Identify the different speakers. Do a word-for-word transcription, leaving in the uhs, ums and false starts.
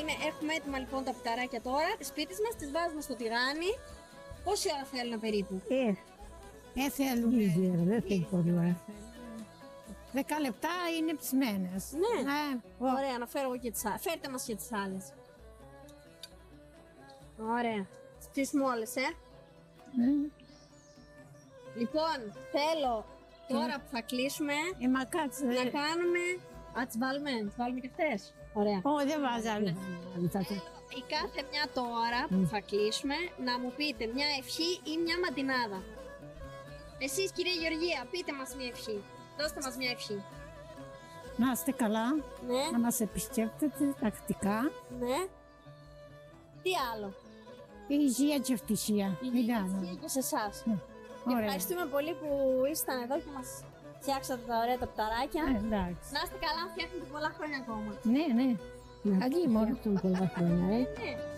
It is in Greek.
Speaker 1: είναι, έχουμε έτοιμα λοιπόν τα πιταράκια τώρα, τις πίτες μας, τις βάζουμε στο τηγάνι. Πόση ώρα θέλουν περίπου?
Speaker 2: Ε, ε θέλουν λίγο, δεν θέλει πολύ ώρα. Δέκα λεπτά είναι ψημένες.
Speaker 1: Ναι,
Speaker 2: Ε,
Speaker 1: ωραία, να φέρω εγώ και τις άλλες. Φέρτε μας και τις άλλες. Ωραία, τις ψήσουμε όλες, ε.
Speaker 2: Mm.
Speaker 1: Λοιπόν, θέλω τώρα που θα κλείσουμε
Speaker 2: Ε, μα κάτσε.
Speaker 1: να κάνουμε... Α, τις βάλουμε, τις βάλουμε και αυτές. Ωραία.
Speaker 2: Ω, δεν βάζανε.
Speaker 1: Θέλω η κάθε μια τώρα που θα κλείσουμε να μου πείτε μια ευχή ή μια μαντινάδα. Εσείς κυρία Γεωργία, πείτε μας μια ευχή. Δώστε μας μια ευχή.
Speaker 2: Να είστε καλά,
Speaker 1: Ναι,
Speaker 2: να μας επισκέπτετε τακτικά.
Speaker 1: ναι. Τι άλλο?
Speaker 2: Υγεία και ευτυχία.
Speaker 1: Υγεία και σε εσάς.
Speaker 2: Ναι.
Speaker 1: Και
Speaker 2: Ωραία.
Speaker 1: ευχαριστούμε πολύ που ήσασταν εδώ και μας φτιάξατε τα ωραία τα πταράκια.
Speaker 2: Ε, εντάξει.
Speaker 1: Να είστε καλά, φτιάχνετε πολλά χρόνια ακόμα.
Speaker 2: Ναι, ναι. Καλή μόνο.
Speaker 3: Πολλά χρόνια, ε.
Speaker 1: Ναι.